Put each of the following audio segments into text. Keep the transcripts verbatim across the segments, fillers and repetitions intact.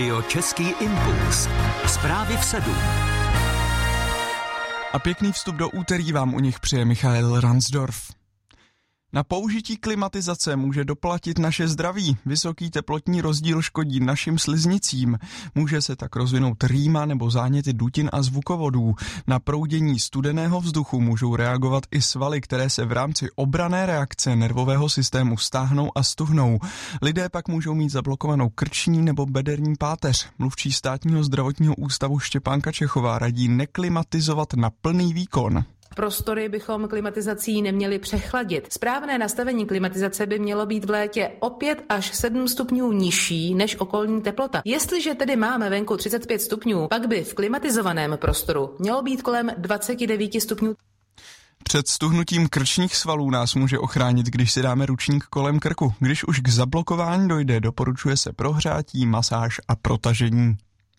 Český impuls. Zprávy v sedm. A pěkný vstup do úterý vám u nich přeje Michael Ransdorf. Na použití klimatizace může doplatit naše zdraví. Vysoký teplotní rozdíl škodí našim sliznicím. Může se tak rozvinout rýma nebo záněty dutin a zvukovodů. Na proudění studeného vzduchu můžou reagovat i svaly, které se v rámci obranné reakce nervového systému stáhnou a stuhnou. Lidé pak můžou mít zablokovanou krční nebo bederní páteř. Mluvčí Státního zdravotního ústavu Štěpánka Čechová radí neklimatizovat na plný výkon. Prostory bychom klimatizací neměli přechladit. Správné nastavení klimatizace by mělo být v létě o pět až sedm stupňů nižší než okolní teplota. Jestliže tedy máme venku třicet pět stupňů, pak by v klimatizovaném prostoru mělo být kolem dvacet devět stupňů. Před stuhnutím krčních svalů nás může ochránit, když si dáme ručník kolem krku. Když už k zablokování dojde, doporučuje se prohřátí, masáž a protažení.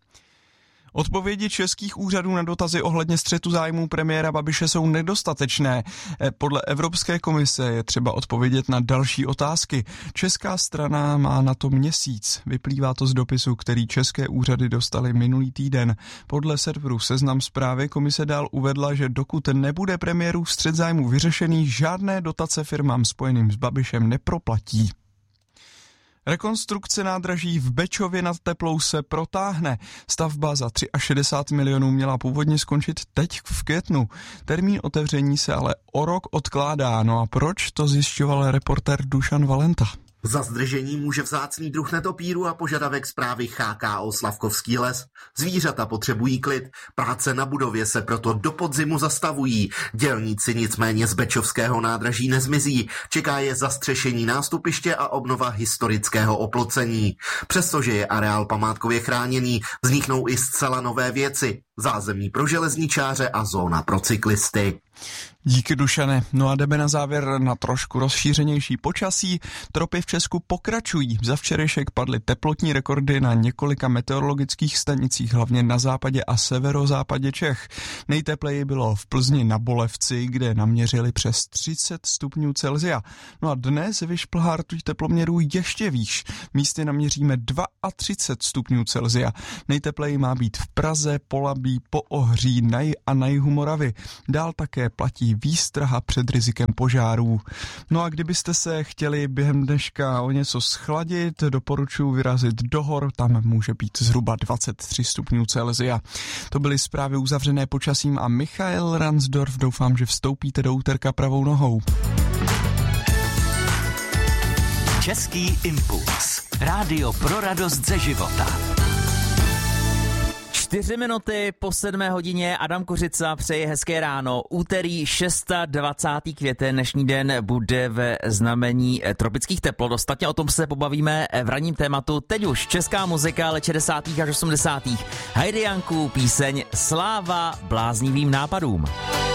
Odpovědi českých úřadů na dotazy ohledně střetu zájmů premiéra Babiše jsou nedostatečné. Podle Evropské komise je třeba odpovědět na další otázky. Česká strana má na to měsíc. Vyplývá to z dopisu, který české úřady dostaly minulý týden. Podle serveru Seznam Zprávy komise dál uvedla, že dokud nebude premiérův střet zájmů vyřešený, žádné dotace firmám spojeným s Babišem neproplatí. Rekonstrukce nádraží v Bečově nad Teplou se protáhne. Stavba za šedesát tři milionů měla původně skončit teď v květnu. Termín otevření se ale o rok odkládá. No a proč, to zjišťoval reportér Dušan Valenta. Za zdržení může vzácný druh netopíru a požadavek správy H K O Slavkovský les. Zvířata potřebují klid, práce na budově se proto do podzimu zastavují. Dělníci nicméně z bečovského nádraží nezmizí. Čeká je zastřešení nástupiště a obnova historického oplocení. Přestože je areál památkově chráněný, vzniknou i zcela nové věci. Zázemí pro železničáře a zóna pro cyklisty. Díky, Dušane. No a jdeme na závěr na trošku rozšířenější počasí. Tropy v Česku pokračují. Za včerejšek padly teplotní rekordy na několika meteorologických stanicích, hlavně na západě a severozápadě Čech. Nejtepleji bylo v Plzni na Bolevci, kde naměřili přes třicet stupňů Celsia. No a dnes vyšplhá rtuť teploměrů ještě výš. Místy naměříme třicet dva stupňů Celsia. Nejtepleji má být v Praze, Polabí, Poohří, Naj a na jihu Moravy. Dál také platí výstraha před rizikem požárů. No a kdybyste se chtěli během dneška o něco schladit, doporučuji vyrazit do hor, tam může být zhruba dvacet tři stupňů Celsia. To byly zprávy uzavřené počasím a Michael Ransdorf. Doufám, že vstoupíte do úterka pravou nohou. Český impuls. Rádio pro radost ze života. Čtyři minuty po sedmé hodině Adam Kořica přeje hezké ráno. Úterý dvacátého šestého květen, dnešní den bude ve znamení tropických teplot. Ostatně o tom se pobavíme v ranním tématu. Teď už česká muzika let šedesátých až osmdesátých Heidi Janku, píseň Sláva bláznivým nápadům.